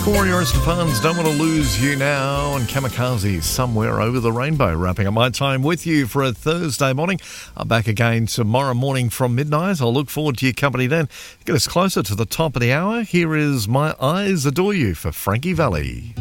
Gloria Estefan's Don't Want to Lose You Now, and Kamikaze Somewhere Over the Rainbow. Wrapping up my time with you for a Thursday morning. I'm back again tomorrow morning from midnight. I'll look forward to your company then. Get us closer to the top of the hour. Here is My Eyes Adore You for Frankie Valli.